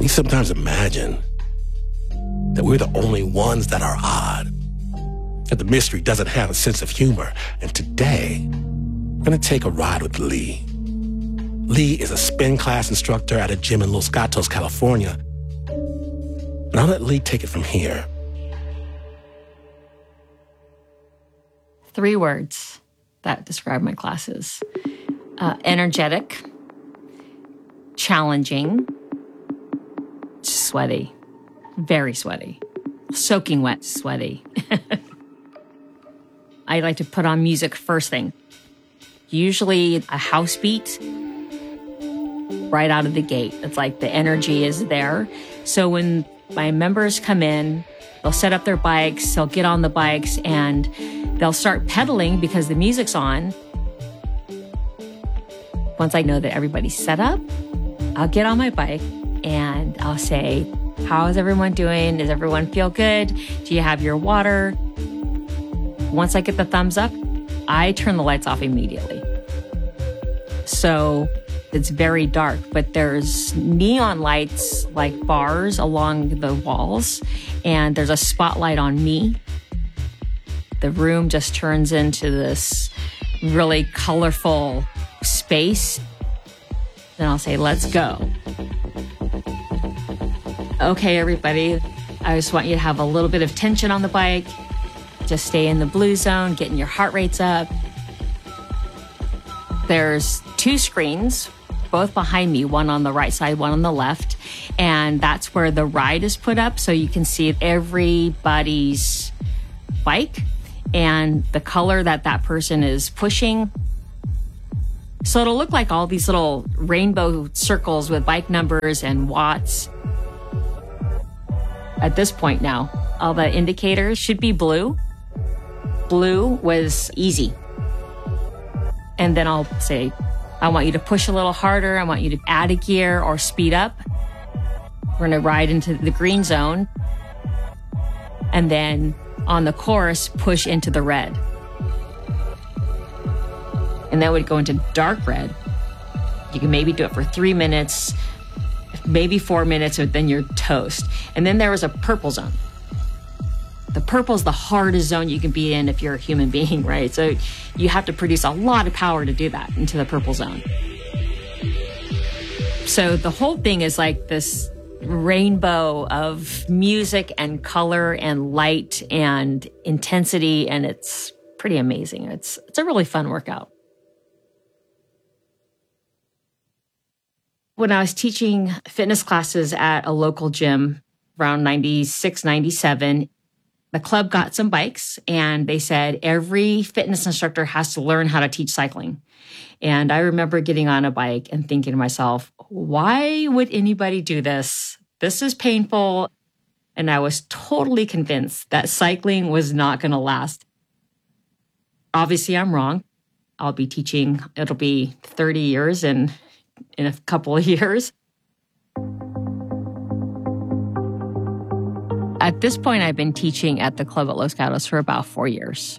We sometimes imagine that we're the only ones that are odd, that the mystery doesn't have a sense of humor. And today, we're going to take a ride with Lee. Lee is a spin class instructor at a gym in Los Gatos, California. And I'll let Lee take it from here. 3 words that describe my classes. Energetic, challenging, sweaty, very sweaty, soaking wet, sweaty. I like to put on music first thing. Usually a house beat right out of the gate. It's like the energy is there. So when my members come in, they'll set up their bikes, they'll get on the bikes, and they'll start pedaling because the music's on. Once I know that everybody's set up, I'll get on my bike and I'll say, how is everyone doing? Does everyone feel good? Do you have your water? Once I get the thumbs up, I turn the lights off immediately. So it's very dark, but there's neon lights like bars along the walls, and there's a spotlight on me. The room just turns into this really colorful space. Then I'll say, let's go. Okay, everybody, I just want you to have a little bit of tension on the bike. Just stay in the blue zone, getting your heart rates up. There's 2 screens, both behind me, one on the right side, one on the left. And that's where the ride is put up. So you can see everybody's bike and the color that that person is pushing. So it'll look like all these little rainbow circles with bike numbers and watts. At this point now, all the indicators should be blue. Blue was easy. And then I'll say, I want you to push a little harder. I want you to add a gear or speed up. We're going to ride into the green zone. And then on the course, push into the red. And that would go into dark red. You can maybe do it for 3 minutes, maybe 4 minutes, or then you're toast. And then there was a purple zone. The purple is the hardest zone you can be in if you're a human being, right? So you have to produce a lot of power to do that into the purple zone. So the whole thing is like this rainbow of music and color and light and intensity, and it's pretty amazing. It's a really fun workout. When I was teaching fitness classes at a local gym around 96, 97, the club got some bikes and they said every fitness instructor has to learn how to teach cycling. And I remember getting on a bike and thinking to myself, why would anybody do this? This is painful. And I was totally convinced that cycling was not going to last. Obviously, I'm wrong. I'll be teaching, it'll be 30 years in a couple of years. At this point, I've been teaching at the club at Los Gatos for about 4 years.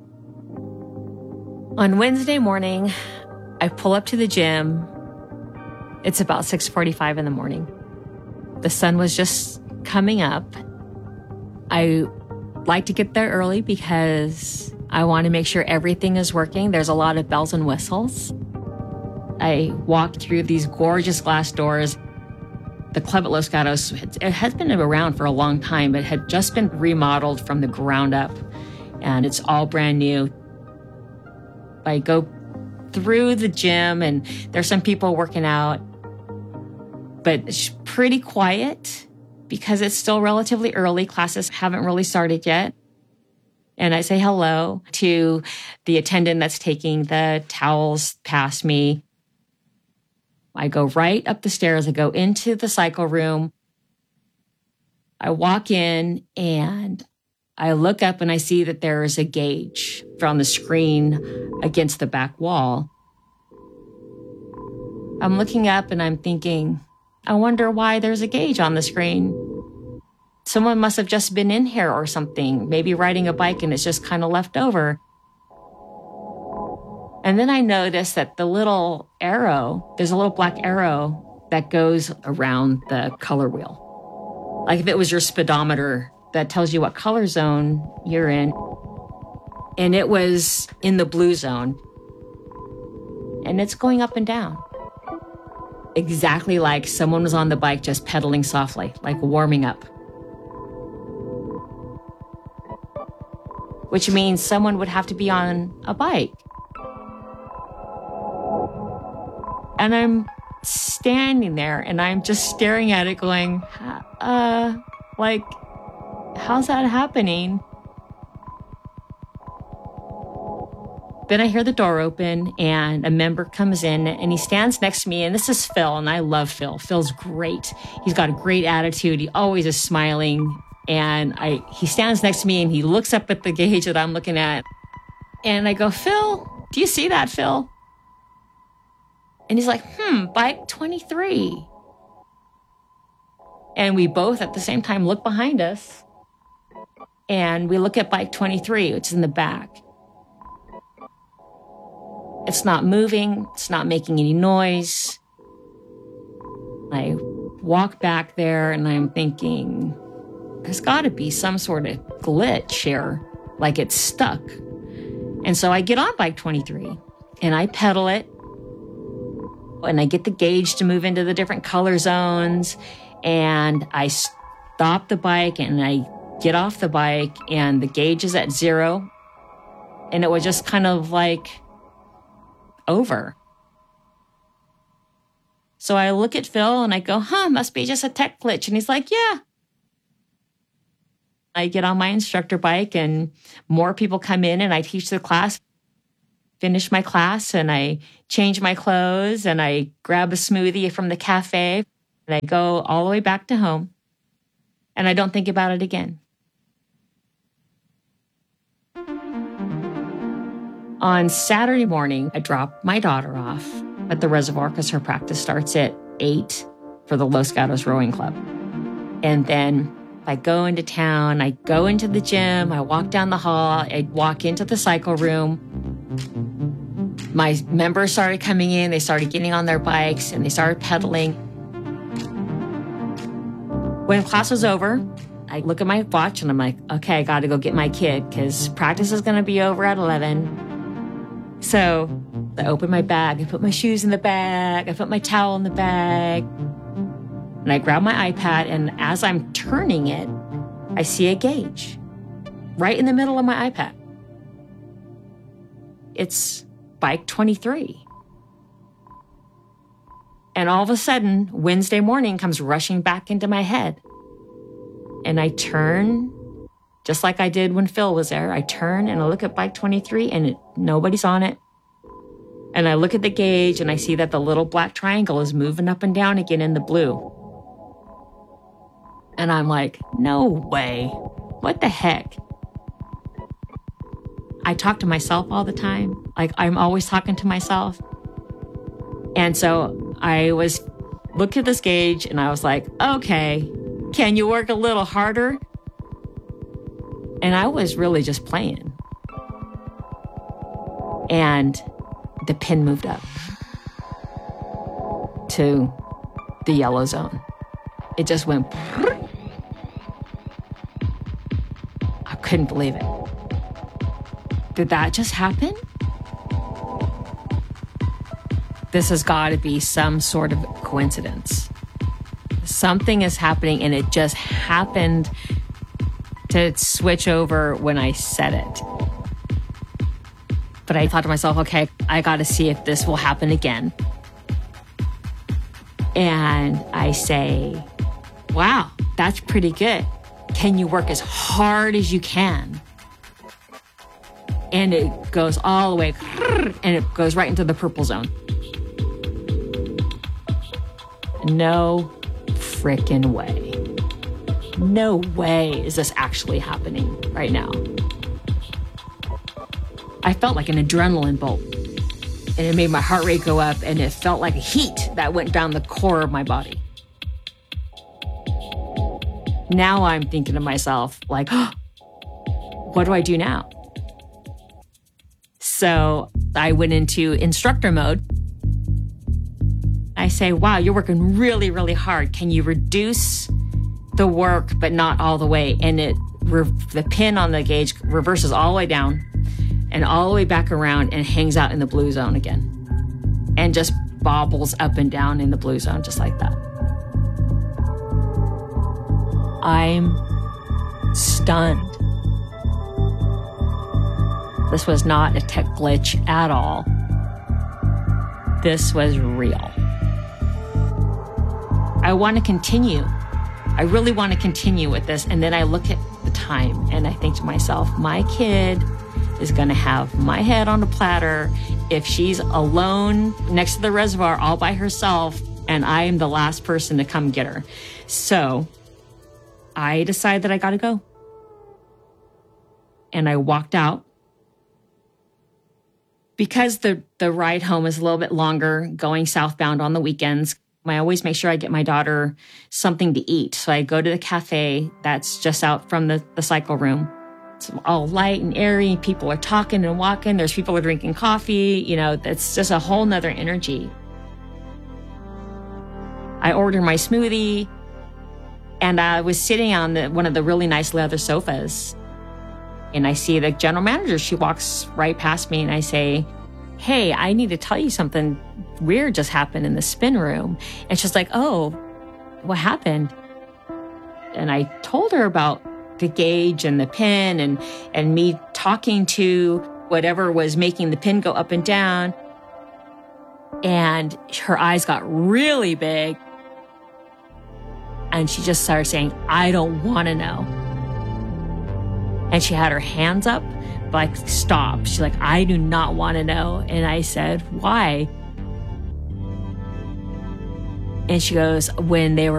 On Wednesday morning, I pull up to the gym. It's about 6:45 in the morning. The sun was just coming up. I like to get there early because I want to make sure everything is working. There's a lot of bells and whistles. I walk through these gorgeous glass doors. The club at Los Gatos, it has been around for a long time. It had just been remodeled from the ground up, and it's all brand new. I go through the gym, and there's some people working out, but it's pretty quiet because it's still relatively early. Classes haven't really started yet. And I say hello to the attendant that's taking the towels past me. I go right up the stairs. I go into the cycle room. I walk in and I look up and I see that there is a gauge on the screen against the back wall. I'm looking up and I'm thinking, I wonder why there's a gauge on the screen. Someone must have just been in here or something, maybe riding a bike and it's just kind of left over. And then I noticed that the little arrow, there's a little black arrow that goes around the color wheel. Like if it was your speedometer that tells you what color zone you're in. And it was in the blue zone. And it's going up and down. Exactly like someone was on the bike just pedaling softly, like warming up. Which means someone would have to be on a bike. And I'm standing there and I'm just staring at it going, like, how's that happening? Then I hear the door open and a member comes in and he stands next to me. And this is Phil, and I love Phil. Phil's great. He's got a great attitude. He always is smiling. And he stands next to me and he looks up at the gauge that I'm looking at. And I go, Phil, do you see that, Phil? And he's like, bike 23. And we both at the same time look behind us. And we look at bike 23, which is in the back. It's not moving. It's not making any noise. I walk back there and I'm thinking, there's got to be some sort of glitch here, like it's stuck. And so I get on bike 23 and I pedal it and I get the gauge to move into the different color zones and I stop the bike and I get off the bike and the gauge is at 0 and it was just kind of like over. So I look at Phil and I go, must be just a tech glitch. And he's like, yeah. I get on my instructor bike and more people come in and I teach the class, finish my class and I change my clothes and I grab a smoothie from the cafe and I go all the way back to home and I don't think about it again. On Saturday morning, I drop my daughter off at the reservoir because her practice starts at 8 for the Los Gatos Rowing Club. And then I go into town, I go into the gym, I walk down the hall, I walk into the cycle room. My members started coming in, they started getting on their bikes and they started pedaling. When class was over, I look at my watch and I'm like, okay, I got to go get my kid because practice is going to be over at 11. So I open my bag, I put my shoes in the bag, I put my towel in the bag, and I grab my iPad, and as I'm turning it, I see a gauge right in the middle of my iPad. It's bike 23. And all of a sudden, Wednesday morning comes rushing back into my head. And I turn, just like I did when Phil was there, I turn and I look at bike 23 and nobody's on it. And I look at the gauge and I see that the little black triangle is moving up and down again in the blue. And I'm like, no way. What the heck? I talk to myself all the time. Like I'm always talking to myself. And so I looked at this gauge and I was like, okay, can you work a little harder? And I was really just playing. And the pin moved up to the yellow zone. It just went. I couldn't believe it. Did that just happen? This has got to be some sort of coincidence. Something is happening and it just happened to switch over when I said it. But I thought to myself, okay, I got to see if this will happen again. And I say, wow, that's pretty good. Can you work as hard as you can? And it goes all the way, and it goes right into the purple zone. No frickin' way. No way is this actually happening right now. I felt like an adrenaline bolt. And it made my heart rate go up, and it felt like a heat that went down the core of my body. Now I'm thinking to myself, like, what do I do now? So I went into instructor mode. I say, wow, you're working really, really hard. Can you reduce the work, but not all the way? And the pin on the gauge reverses all the way down and all the way back around and hangs out in the blue zone again. And just bobbles up and down in the blue zone, just like that. I'm stunned. This was not a tech glitch at all. This was real. I want to continue. I really want to continue with this. And then I look at the time and I think to myself, my kid is going to have my head on a platter if she's alone next to the reservoir all by herself and I am the last person to come get her. So I decided that I got to go. And I walked out. Because the ride home is a little bit longer, going southbound on the weekends, I always make sure I get my daughter something to eat. So I go to the cafe that's just out from the cycle room. It's all light and airy. People are talking and walking. There's people who are drinking coffee. You know, it's just a whole nother energy. I ordered my smoothie and I was sitting on one of the really nice leather sofas. And I see the general manager. She walks right past me and I say, hey, I need to tell you something weird just happened in the spin room. And she's like, oh, what happened? And I told her about the gauge and the pin and me talking to whatever was making the pin go up and down. And her eyes got really big. And she just started saying, I don't want to know. And she had her hands up, like, stop. She's like, I do not want to know. And I said, why? And she goes, when they were